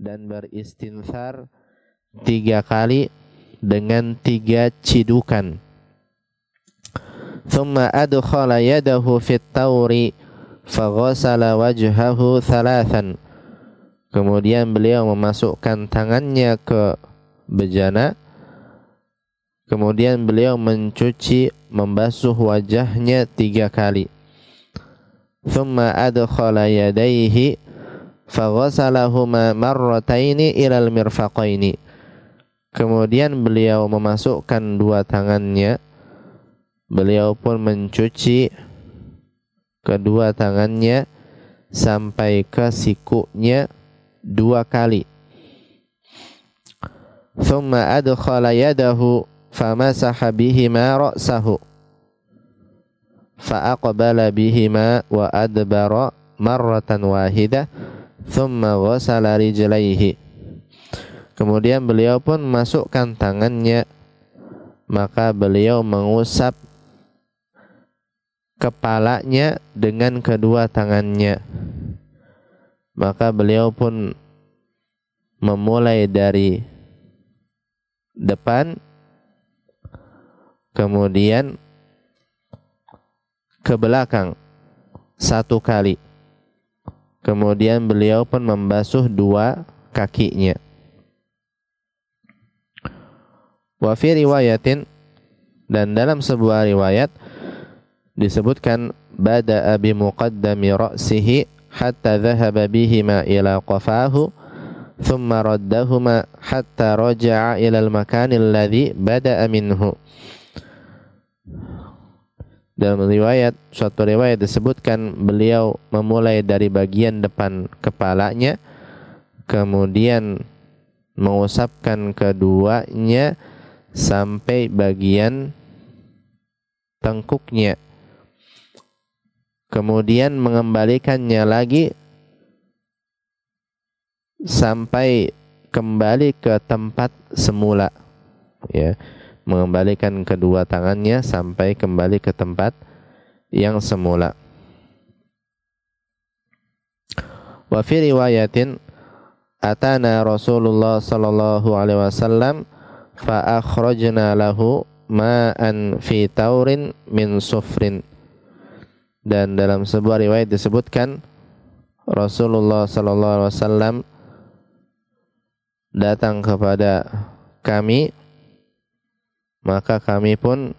dan beristinthar 3 kali dengan 3 cidukan. Thumma adkhala yadahu fit tawri faghasala wajhahu 3. Kemudian beliau memasukkan tangannya ke bejana, kemudian beliau membasuh wajahnya 3 kali. Thumma adkhala yadayhi faghasalahuma marrataini ilal mirfaqaini. Kemudian beliau memasukkan 2 tangannya, beliau pun mencuci kedua tangannya sampai ke sikunya 2 kali. Thumma adkhala yadahu famasaha bihima ra'sahu fa'aqbala bihima wa adbara marratan wahidah thumma ghasala rijlaihi. Kemudian beliau pun memasukkan tangannya, maka beliau mengusap kepalanya dengan kedua tangannya. Maka beliau pun memulai dari depan, kemudian ke belakang 1 kali. Kemudian beliau pun membasuh 2 kakinya. Wa fi riwayatin, dan dalam sebuah riwayat disebutkan bada'a bi muqaddami ra'sihi hatta dhahaba bihima ila qafahu thumma raddahuma hatta raja'a ila al-makan alladhi bada'a minhu. Dalam suatu riwayat disebutkan beliau memulai dari bagian depan kepalanya, kemudian mengusapkan keduanya sampai bagian tengkuknya, kemudian mengembalikannya lagi sampai kembali ke tempat semula, ya, mengembalikan kedua tangannya sampai kembali ke tempat yang semula. Wa fi riwayatin atana Rasulullah sallallahu alaihi wasallam fa akhrajna lahu ma'an fi taurin min sufrin. Dan dalam sebuah riwayat disebutkan Rasulullah sallallahu alaihi wasallam datang kepada kami, maka kami pun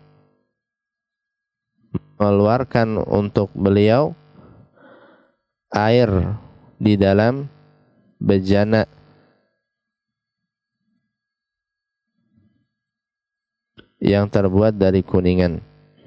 mengeluarkan untuk beliau air di dalam bejana yang terbuat dari kuningan.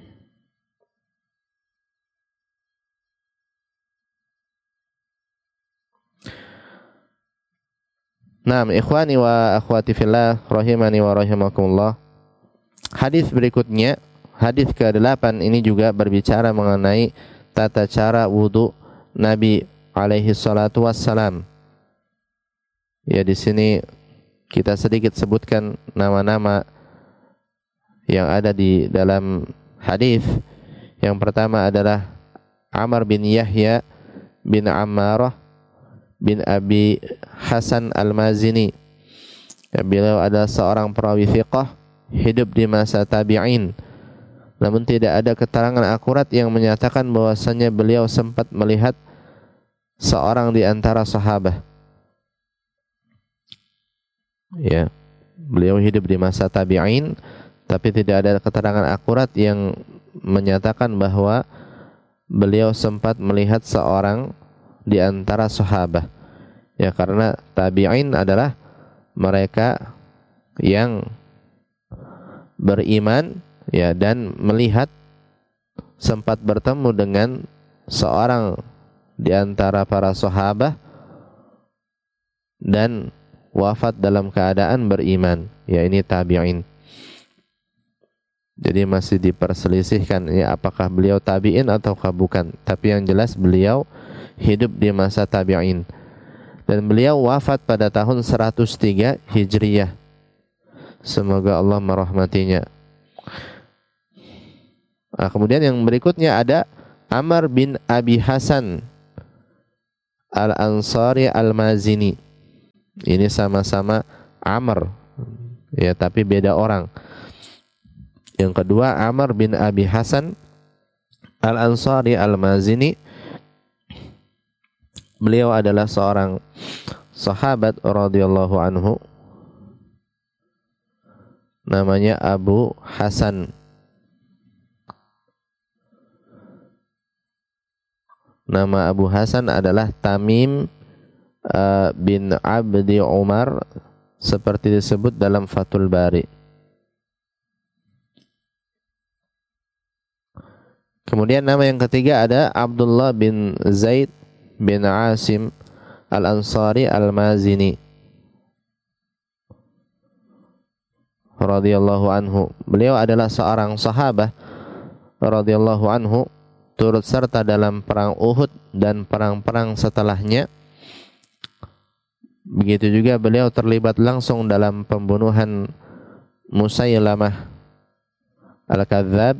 Naam, ikhwani wa akhwati fillah rahimani wa rahimakumullah. Hadis berikutnya, hadis ke-8 ini juga berbicara mengenai tata cara wudu Nabi alaihi salatu wassalam. Ya, di sini kita sedikit sebutkan nama-nama yang ada di dalam hadis. Yang pertama adalah Amr bin Yahya bin Ammarah bin Abi Hasan Al-Mazini. Ya, beliau adalah seorang perawi thiqah, hidup di masa tabi'in. Namun tidak ada keterangan akurat yang menyatakan bahwasanya beliau sempat melihat seorang di antara sahabat. Ya, beliau hidup di masa tabi'in, tapi tidak ada keterangan akurat yang menyatakan bahwa beliau sempat melihat seorang di antara sahabat. Ya, karena tabi'in adalah mereka yang beriman, ya, dan melihat sempat bertemu dengan seorang di antara para sahabat dan wafat dalam keadaan beriman. Ya, ini tabi'in. Jadi masih diperselisihkan, ya, apakah beliau tabi'in ataukah bukan. Tapi yang jelas beliau hidup di masa tabi'in. Dan beliau wafat pada tahun 103 Hijriyah. Semoga Allah merahmatinya. Nah, kemudian yang berikutnya ada Amr bin Abi Hasan Al-Ansari Al-Mazini. Ini sama-sama Amr, ya, tapi beda orang. Yang kedua Amr bin Abi Hasan Al-Ansari Al-Mazini. Beliau adalah seorang sahabat radhiyallahu anhu, namanya Abu Hasan. Nama Abu Hasan adalah Tamim bin Abdi Umar, seperti disebut dalam Fathul Bari. Kemudian nama yang ketiga ada Abdullah bin Zaid bin Asim Al-Ansari Al-Mazini radhiyallahu anhu. Beliau adalah seorang sahabat radhiyallahu anhu, turut serta dalam perang Uhud dan perang-perang setelahnya. Begitu juga beliau terlibat langsung dalam pembunuhan Musailamah Al-Kadzab,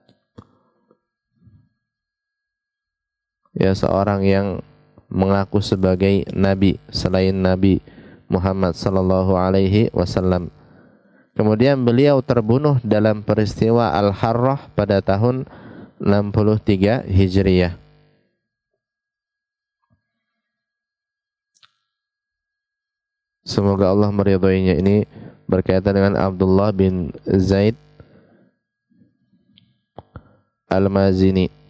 ya, seorang yang mengaku sebagai nabi selain Nabi Muhammad sallallahu alaihi wasallam. Kemudian beliau terbunuh dalam peristiwa Al-Harrah pada tahun 63 Hijriah. Semoga Allah meridhoinya. Ini berkaitan dengan Abdullah bin Zaid Al-Mazini.